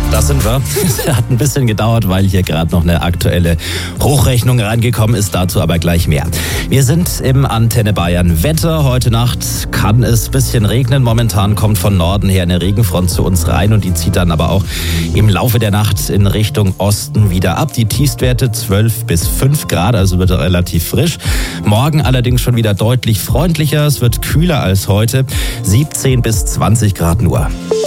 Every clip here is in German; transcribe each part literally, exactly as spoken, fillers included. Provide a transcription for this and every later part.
Da sind wir. Es hat ein bisschen gedauert, weil hier gerade noch eine aktuelle Hochrechnung reingekommen ist. Dazu aber gleich mehr. Wir sind im Antenne Bayern Wetter. Heute Nacht kann es ein bisschen regnen. Momentan kommt von Norden her eine Regenfront zu uns rein und die zieht dann aber auch im Laufe der Nacht in Richtung Osten wieder ab. Die Tiefstwerte zwölf bis fünf Grad, also wird relativ frisch. Morgen allerdings schon wieder deutlich freundlicher. Es wird kühler als heute. siebzehn bis zwanzig Grad nur.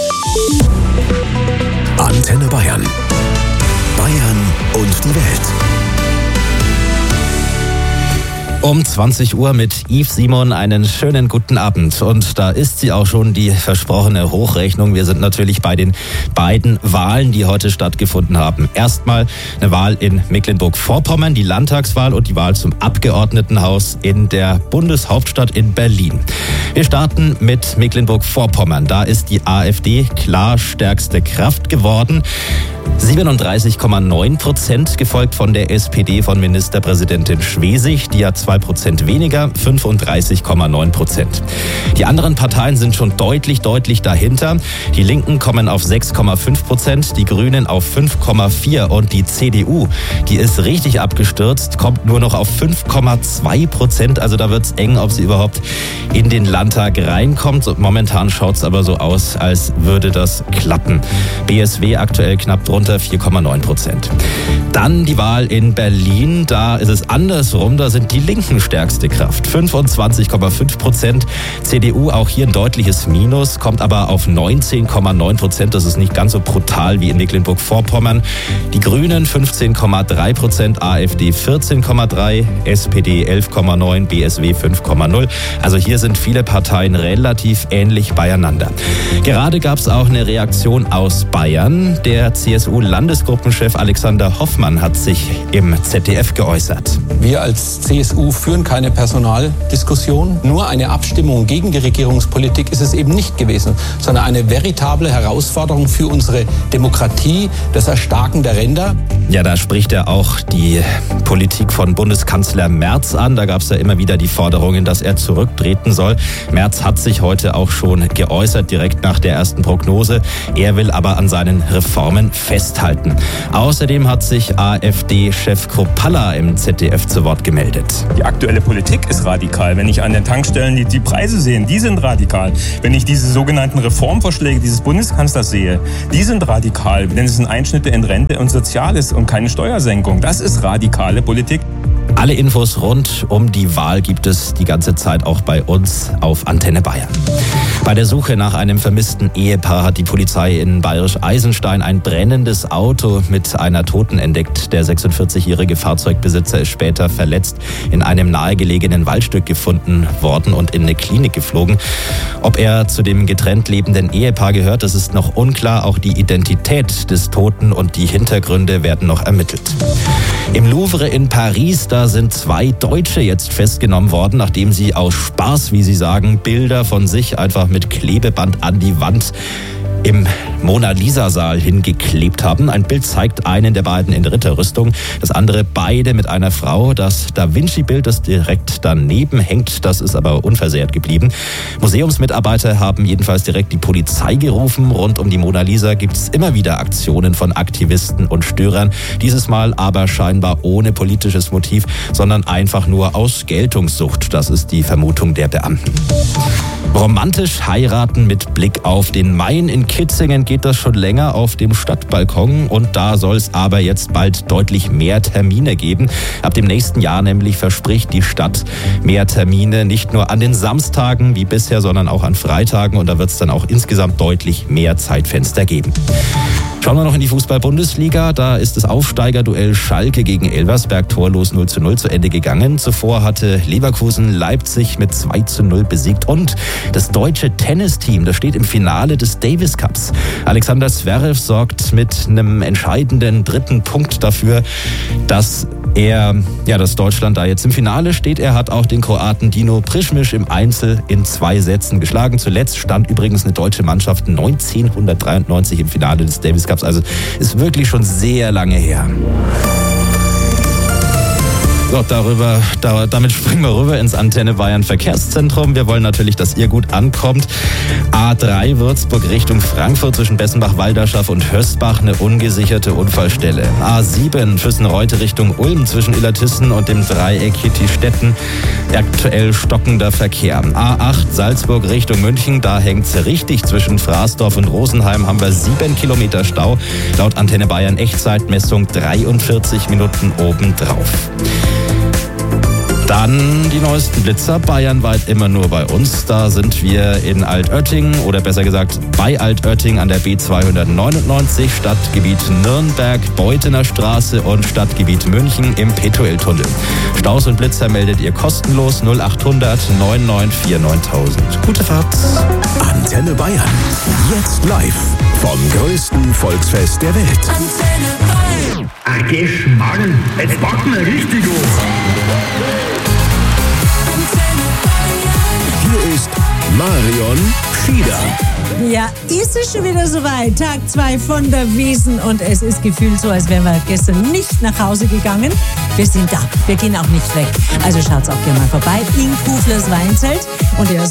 Antenne Bayern. Bayern und die Welt. Um zwanzig Uhr mit Yves Simon einen schönen guten Abend. Und da ist sie auch schon, die versprochene Hochrechnung. Wir sind natürlich bei den beiden Wahlen, die heute stattgefunden haben. Erstmal eine Wahl in Mecklenburg-Vorpommern, die Landtagswahl und die Wahl zum Abgeordnetenhaus in der Bundeshauptstadt in Berlin. Wir starten mit Mecklenburg-Vorpommern. Da ist die AfD klar stärkste Kraft geworden. siebenunddreißig Komma neun Prozent, gefolgt von der S P D von Ministerpräsidentin Schwesig. Die hat zwei Prozent weniger, fünfunddreißig Komma neun Prozent. Die anderen Parteien sind schon deutlich, deutlich dahinter. Die Linken kommen auf sechs Komma fünf Prozent, die Grünen auf fünf Komma vier und die C D U, die ist richtig abgestürzt, kommt nur noch auf fünf Komma zwei Prozent. Also da wird's eng, ob sie überhaupt in den Landtag reinkommt. Momentan schaut's aber so aus, als würde das klappen. B S W aktuell knapp drunter, vier Komma neun Prozent. Dann die Wahl in Berlin. Da ist es andersrum. Da sind die Linken stärkste Kraft. fünfundzwanzig Komma fünf Prozent. C D U auch hier ein deutliches Minus, kommt aber auf neunzehn Komma neun Prozent. Das ist nicht ganz so brutal wie in Mecklenburg-Vorpommern. Die Grünen fünfzehn Komma drei Prozent, AfD vierzehn Komma drei, S P D elf Komma neun, B S W fünf Komma null. Also hier sind viele Parteien relativ ähnlich beieinander. Gerade gab es auch eine Reaktion aus Bayern. Der C S U-Landesgruppenchef Alexander Hoffmann hat sich im Z D F geäußert. Wir als C S U führen keine Personaldiskussion. Nur eine Abstimmung gegen die Regierungspolitik ist es eben nicht gewesen, sondern eine veritable Herausforderung für unsere Demokratie, das Erstarken der Ränder. Ja, da spricht er auch die Politik von Bundeskanzler Merz an. Da gab es ja immer wieder die Forderungen, dass er zurücktreten soll. Merz hat sich heute auch schon geäußert, direkt nach der ersten Prognose. Er will aber an seinen Reformen festhalten. Außerdem hat sich AfD-Chef Kropalla im Z D F zu Wort gemeldet. Die aktuelle Politik ist radikal. Wenn ich an den Tankstellen die, die Preise sehe, die sind radikal. Wenn ich diese sogenannten Reformvorschläge dieses Bundeskanzlers sehe, die sind radikal. Denn es sind Einschnitte in Rente und Soziales und keine Steuersenkung. Das ist radikale Politik. Alle Infos rund um die Wahl gibt es die ganze Zeit auch bei uns auf Antenne Bayern. Bei der Suche nach einem vermissten Ehepaar hat die Polizei in Bayerisch-Eisenstein ein brennendes Auto mit einer Toten entdeckt. Der sechsundvierzigjährige Fahrzeugbesitzer ist später verletzt in einem nahegelegenen Waldstück gefunden worden und in eine Klinik geflogen. Ob er zu dem getrennt lebenden Ehepaar gehört, das ist noch unklar. Auch die Identität des Toten und die Hintergründe werden noch ermittelt. Im Louvre in Paris, da sind zwei Deutsche jetzt festgenommen worden, nachdem sie aus Spaß, wie sie sagen, Bilder von sich einfach mit Klebeband an die Wand im Mona-Lisa-Saal hingeklebt haben. Ein Bild zeigt einen der beiden in Ritterrüstung, das andere beide mit einer Frau. Das Da Vinci-Bild, das direkt daneben hängt, das ist aber unversehrt geblieben. Museumsmitarbeiter haben jedenfalls direkt die Polizei gerufen. Rund um die Mona Lisa gibt es immer wieder Aktionen von Aktivisten und Störern. Dieses Mal aber scheinbar ohne politisches Motiv, sondern einfach nur aus Geltungssucht. Das ist die Vermutung der Beamten. Romantisch heiraten mit Blick auf den Main. In Kitzingen geht das schon länger auf dem Stadtbalkon und da soll es aber jetzt bald deutlich mehr Termine geben. Ab dem nächsten Jahr nämlich verspricht die Stadt mehr Termine, nicht nur an den Samstagen wie bisher, sondern auch an Freitagen und da wird es dann auch insgesamt deutlich mehr Zeitfenster geben. Schauen wir noch in die Fußball-Bundesliga. Da ist das Aufsteigerduell Schalke gegen Elversberg torlos null zu null zu Ende gegangen. Zuvor hatte Leverkusen Leipzig mit zwei zu null besiegt. Und das deutsche Tennisteam, das steht im Finale des Davis Cups. Alexander Zverev sorgt mit einem entscheidenden dritten Punkt dafür, dass er, ja, dass Deutschland da jetzt im Finale steht. Er hat auch den Kroaten Dino Prischmisch im Einzel in zwei Sätzen geschlagen. Zuletzt stand übrigens eine deutsche Mannschaft neunzehnhundertdreiundneunzig im Finale des Davis Cups. Also ist wirklich schon sehr lange her. So, darüber, da, damit springen wir rüber ins Antenne Bayern Verkehrszentrum. Wir wollen natürlich, dass ihr gut ankommt. A drei Würzburg Richtung Frankfurt zwischen Bessenbach-Walderschaff und Hösbach eine ungesicherte Unfallstelle. A sieben Füssen-Reute Richtung Ulm zwischen Illertissen und dem Dreieck Hitti-Stetten. Aktuell stockender Verkehr. A acht Salzburg Richtung München, da hängt's richtig. Zwischen Fraßdorf und Rosenheim haben wir sieben Kilometer Stau. Laut Antenne Bayern Echtzeitmessung dreiundvierzig Minuten obendrauf. Dann die neuesten Blitzer, bayernweit immer nur bei uns. Da sind wir in Altötting oder besser gesagt bei Altötting an der B zweihundertneunundneunzig, Stadtgebiet Nürnberg, Beutener Straße und Stadtgebiet München im Petueltunnel. Staus und Blitzer meldet ihr kostenlos null achthundert neun neun vier neuntausend. Gute Fahrt. Antenne Bayern. Jetzt live vom größten Volksfest der Welt. Antenne Bayern. Ach, Geschmarrn, jetzt packen wir richtig hoch. Hier ist Marion Schieder. Ja, ist es schon wieder soweit. Tag zwei von der Wiesn und es ist gefühlt so, als wären wir gestern nicht nach Hause gegangen. Wir sind da, wir gehen auch nicht weg. Also schaut's auch gerne mal vorbei in Kuflers Weinzelt und ihr